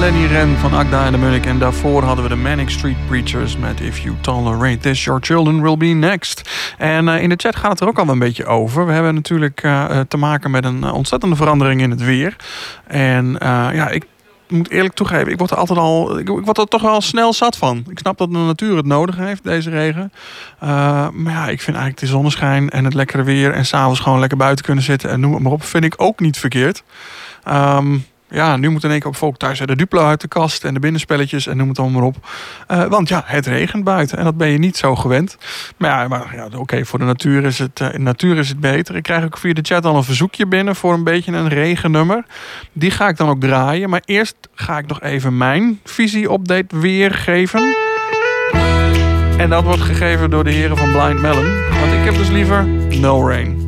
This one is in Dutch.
Lenny Ren van Akda en de Munnik. En daarvoor hadden we de Manic Street Preachers met If You Tolerate This, Your Children Will Be Next. En in de chat gaat het er ook al een beetje over. We hebben natuurlijk te maken met een ontzettende verandering in het weer. En ik moet eerlijk toegeven, ik word er toch wel snel zat van. Ik snap dat de natuur het nodig heeft, deze regen. Maar ja, ik vind eigenlijk de zonneschijn en het lekkere weer en 's avonds gewoon lekker buiten kunnen zitten en noem het maar op, vind ik ook niet verkeerd. Nu moet in één keer op volk thuis de Duplo uit de kast en de binnenspelletjes en noem het allemaal maar op. Want ja, het regent buiten en dat ben je niet zo gewend. Maar oké, voor de natuur is het beter. Ik krijg ook via de chat al een verzoekje binnen voor een beetje een regennummer. Die ga ik dan ook draaien. Maar eerst ga ik nog even mijn visie-update weergeven. En dat wordt gegeven door de heren van Blind Melon. Want ik heb dus liever No Rain.